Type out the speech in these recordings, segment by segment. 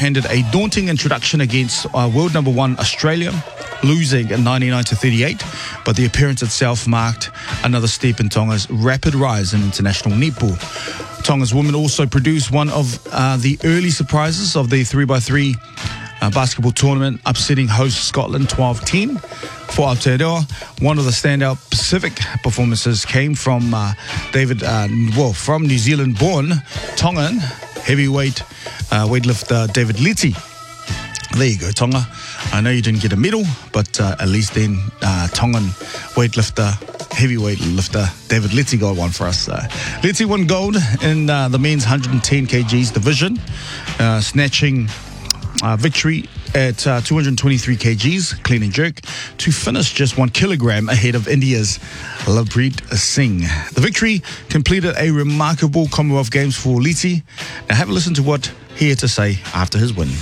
handed a daunting introduction against world number one Australia, losing 99-38, but the appearance itself marked another step in Tonga's rapid rise in international netball. Tonga's women also produced one of the early surprises of the 3x3 basketball tournament, upsetting host Scotland 12-10. For Aotearoa, one of the standout Pacific performances came from from New Zealand-born Tongan heavyweight weightlifter David Leti. There you go, Tonga. I know you didn't get a medal, but at least then Tongan heavyweight lifter David Leti got one for us. Leti won gold in the men's 110 kgs division, snatching victory at 223 kgs, clean and jerk, to finish just 1 kilogram ahead of India's Lavpreet Singh. The victory completed a remarkable Commonwealth Games for Leti. Now have a listen to what he had to say after his win.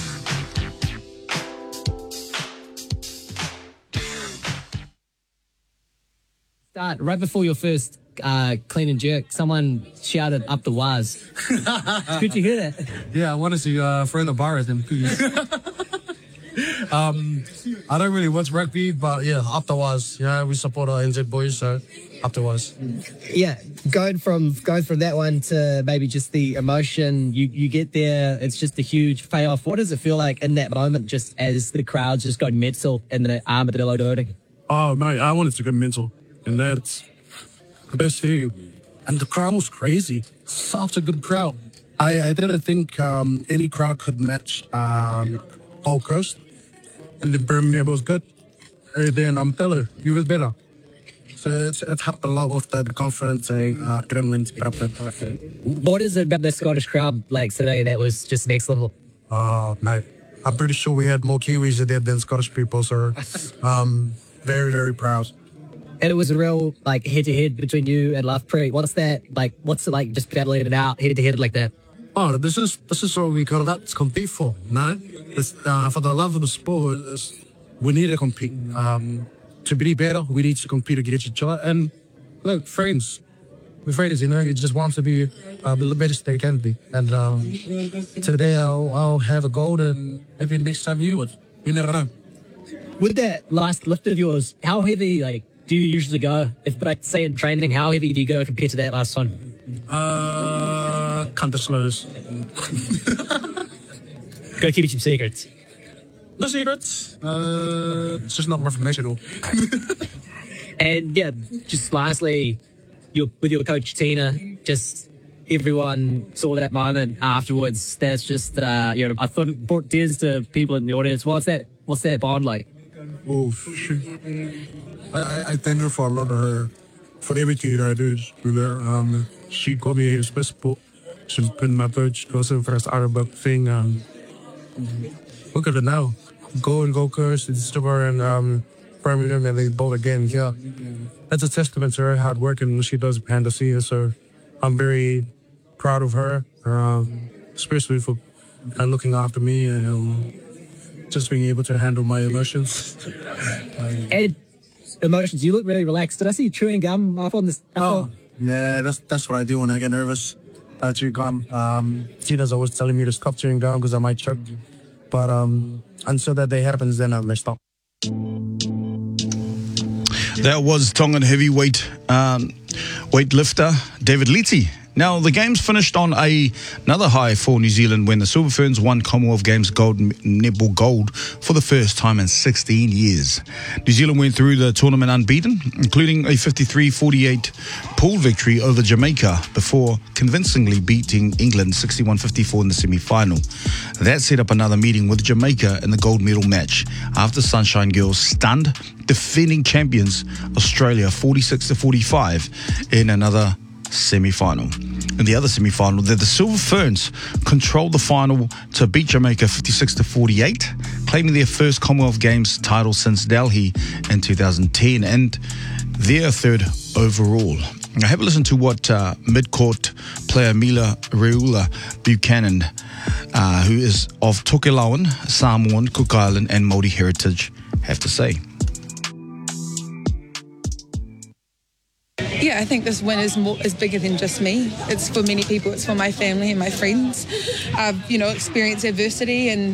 Right before your first clean and jerk, someone shouted up the waz. Could you hear that? Yeah, I wanted to throw the bar at them, please. I don't really watch rugby, but yeah, up the waz. Yeah, we support our NZ boys, so up the waz. Yeah, going from that one to maybe just the emotion, you get there, it's just a huge payoff. What does it feel like in that moment, just as the crowd just got mental in the Armadillo Doring? Oh, mate, I wanted to go mental. And that's the best thing. And the crowd was crazy. Such a good crowd. I didn't think any crowd could match Gold Coast. And the Birmingham was good. And then I'm telling you, it was better. So it helped a lot with the confidence and adrenaline. What is it about the Scottish crowd like today that was just next level? Oh, mate. I'm pretty sure we had more Kiwis there than Scottish people. So very, very proud. And it was a real head-to-head between you and Lavpreet. What's that like? What's it like just battling it out head-to-head like that? Oh, this is what we got to compete for. No, it's, for the love of the sport, we need to compete. To be better, we need to compete against each other. And look, friends, we're friends. You just want to be the best they can be. And today I'll have a gold, and maybe next time you would. You never know. With that last lift of yours, how heavy do you usually go? If say in training, how heavy do you go compared to that last one? Can't disclose. Gotta keep some secrets. No secrets. It's just not informational. And yeah, just lastly, with your coach Tina, just everyone saw that moment afterwards. That's just I thought it brought tears to people in the audience. What's that bond like? Oh, I thank her for a lot of her, for everything that I do with her. She got me his best book. She's been my coach, also for us Arab thing. Look at it now. Gold Coast, it's Stubber and Birmingham, and they both again. Yeah, that's a testament to her hard work and what she does behind the scenes. So I'm very proud of her, especially for looking after me and just being able to handle my emotions. And emotions, you look really relaxed. Did I see you chewing gum off on this? Oh, yeah, that's what I do when I get nervous. I chew gum. Tina's always telling me to stop chewing gum because I might choke. But until that day happens, then I may stop. That was Tongan heavyweight weightlifter David Leti. Now, the Games finished on another high for New Zealand when the Silver Ferns won Commonwealth Games netball gold for the first time in 16 years. New Zealand went through the tournament unbeaten, including a 53-48 pool victory over Jamaica before convincingly beating England 61-54 in the semi-final. That set up another meeting with Jamaica in the gold medal match after Sunshine Girls stunned defending champions Australia 46-45 in another semi-final. In the other semi-final, the Silver Ferns controlled the final to beat Jamaica 56-48, claiming their first Commonwealth Games title since Delhi in 2010 and their third overall. Now have a listen to what mid-court player Mila Reula Buchanan, who is of Tokelauan, Samoan, Cook Island and Māori heritage, have to say. Yeah, I think this win is bigger than just me. It's for many people. It's for my family and my friends. I've, experienced adversity and